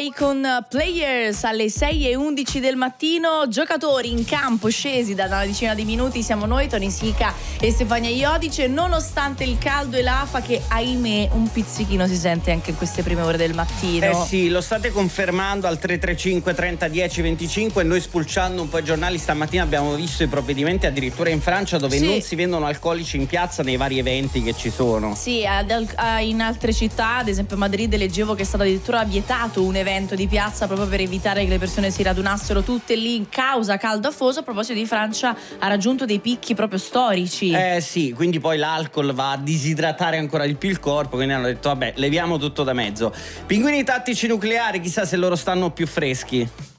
Sky con Players alle 6:11 del mattino. Giocatori in campo scesi da una decina di minuti siamo noi, Tony Sica e Stefania Iodice, nonostante il caldo e l'afa che ahimè un pizzichino si sente anche in queste prime ore del mattino. Sì, lo state confermando al 335 30 10 25. Noi spulciando un po' i giornali stamattina abbiamo visto i provvedimenti addirittura in Francia dove non si vendono alcolici in piazza nei vari eventi che ci sono. Sì, in altre città, ad esempio a Madrid, leggevo che è stato addirittura vietato un evento di piazza proprio per evitare che le persone si radunassero tutte lì in causa caldo afoso. A proposito di Francia, ha raggiunto dei picchi proprio storici. Sì, quindi poi l'alcol va a disidratare ancora di più il corpo, quindi hanno detto vabbè, leviamo tutto da mezzo. Pinguini tattici nucleari, chissà se loro stanno più freschi.